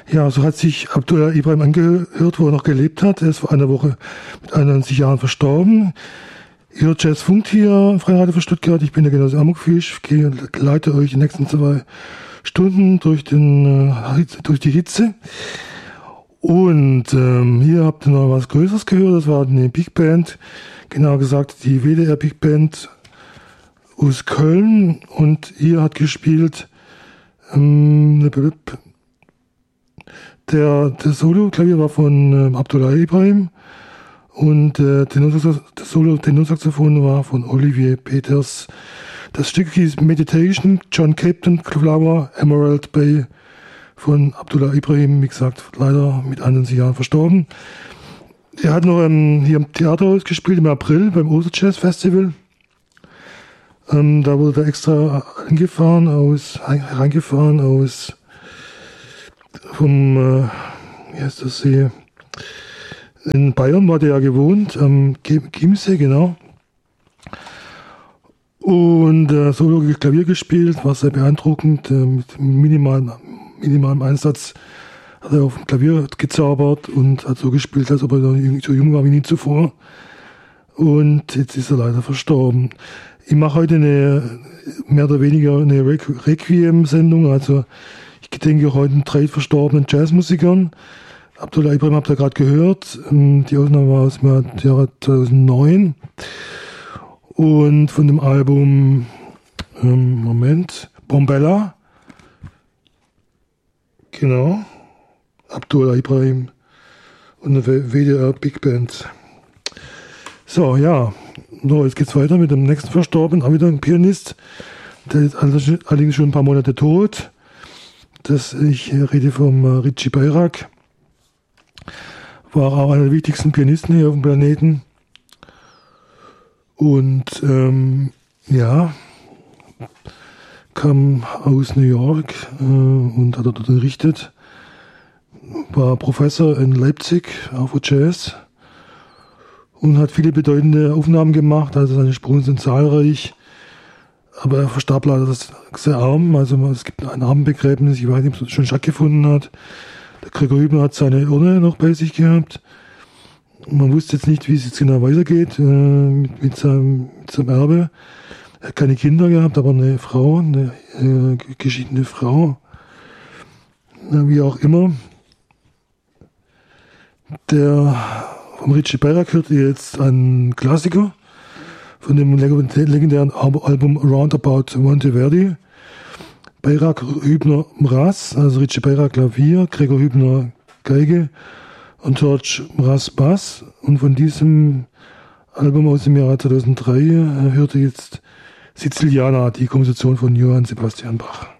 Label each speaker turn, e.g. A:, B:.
A: Ja, so hat sich Abdullah Ibrahim angehört, wo er noch gelebt hat. Er ist vor einer Woche mit 91 Jahren verstorben. Ihr hört Jazzfunk hier, Freien Radio für Stuttgart. Ich bin der Genosse Amokfisch, leite euch die nächsten 2 Stunden durch die Hitze. Und hier habt ihr noch was Größeres gehört. Das war eine Big Band, genauer gesagt die WDR Big Band aus Köln. Und hier hat gespielt der Solo-Klavier war von Abdullah Ibrahim. Und das Solo-Tenorsaxophon war von Olivier Peters. Das Stück hieß Meditation, John Captain Flower, Emerald Bay von Abdullah Ibrahim, wie gesagt, leider mit 91 Jahren verstorben. Er hat noch hier im Theaterhaus gespielt im April beim Osterjazz Festival. Da wurde er extra herangefahren aus vom, wie heißt das hier? In Bayern war der ja gewohnt, am Chiemsee, genau. Und Solo Klavier gespielt, war sehr beeindruckend. Mit minimalem Einsatz hat er auf dem Klavier gezaubert und hat so gespielt, als ob er noch so jung war wie nie zuvor. Und jetzt ist er leider verstorben. Ich mache heute mehr oder weniger eine Requiem-Sendung, also ich gedenke heute 3 verstorbenen Jazzmusikern. Abdullah Ibrahim habt ihr gerade gehört. Die Aufnahme war aus dem Jahr 2009. Und von dem Album, Bombella. Genau. Abdullah Ibrahim und eine WDR Big Band. So, ja. So, jetzt geht's weiter mit dem nächsten Verstorbenen. Auch wieder ein Pianist. Der ist allerdings schon ein paar Monate tot. Ich rede vom Ritchie Bayrak. War auch einer der wichtigsten Pianisten hier auf dem Planeten. Und kam aus New York und hat dort unterrichtet. War Professor in Leipzig, auch für Jazz. Und hat viele bedeutende Aufnahmen gemacht. Also seine Spuren sind zahlreich. Aber er verstarb leider sehr arm. Also es gibt ein Armenbegräbnis. Ich weiß nicht, ob es schon stattgefunden hat. Der Gregor Hübner hat seine Urne noch bei sich gehabt. Man wusste jetzt nicht, wie es jetzt genau weitergeht mit seinem Erbe. Er hat keine Kinder gehabt, aber eine Frau, eine geschiedene Frau. Wie auch immer. Vom Ritchie Bayrak hört ihr jetzt einen Klassiker von dem legendären Album Roundabout Monteverdi. Bayrak, Hübner, Mraz, also Ritchie Bayrak Klavier, Gregor Hübner Geige und George Mraz Bass. Und von diesem Album aus dem Jahr 2003 hört ihr jetzt Siziliana, die Komposition von Johann Sebastian Bach.